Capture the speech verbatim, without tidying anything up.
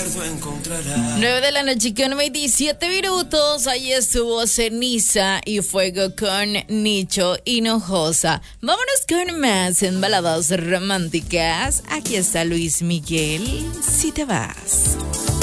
nueve de la noche con veintisiete minutos. Ahí estuvo Ceniza y Fuego con Nicho Hinojosa. Vámonos con más en baladas románticas. Aquí está Luis Miguel, Si te vas.